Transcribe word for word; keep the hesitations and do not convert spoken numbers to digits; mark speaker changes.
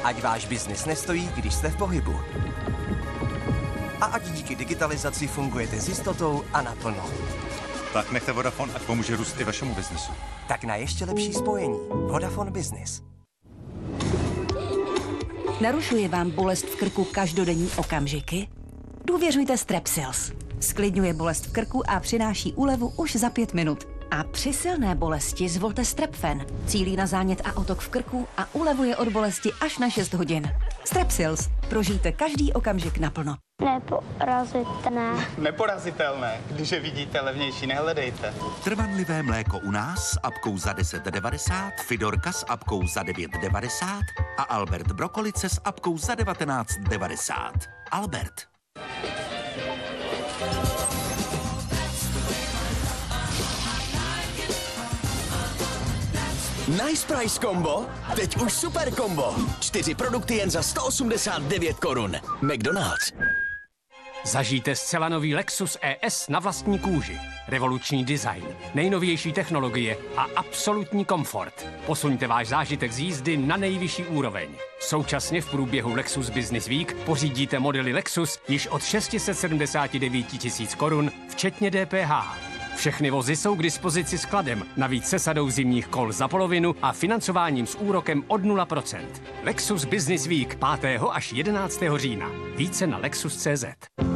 Speaker 1: Ať váš biznis nestojí, když jste v pohybu. A ať díky digitalizaci fungujete s jistotou a naplno.
Speaker 2: Tak nechte Vodafone, ať pomůže růst i vašemu biznesu.
Speaker 1: Tak na ještě lepší spojení. Vodafone Business.
Speaker 3: Narušuje vám bolest v krku každodenní okamžiky? Důvěřujte Strepsils. Sklidňuje bolest v krku a přináší úlevu už za pět minut. A při silné bolesti zvolte Strepfen. Cílí na zánět a otok v krku a ulevuje od bolesti až na šest hodin. Strepsils. Prožijte každý okamžik naplno.
Speaker 4: Neporazitelné.
Speaker 5: Neporazitelné. Když je vidíte, levnější nehledejte.
Speaker 6: Trvanlivé mléko u nás s apkou za deset devadesát, Fidorka s apkou za devět devadesát a Albert Brokolice s apkou za devatenáct devadesát. Albert.
Speaker 7: Nice Price Combo? Teď už super kombo. Čtyři produkty jen za sto osmdesát devět korun. McDonald's.
Speaker 8: Zažijte zcela nový Lexus E S na vlastní kůži. Revoluční design, nejnovější technologie a absolutní komfort. Posuňte váš zážitek z jízdy na nejvyšší úroveň. Současně v průběhu Lexus Business Week pořídíte modely Lexus již od šest set sedmdesát devět tisíc korun, včetně D P H. Všechny vozy jsou k dispozici skladem, navíc se sadou zimních kol za polovinu a financováním s úrokem od nula procent. Lexus Business Week pátého až jedenáctého října. Více na lexus tečka cé zet.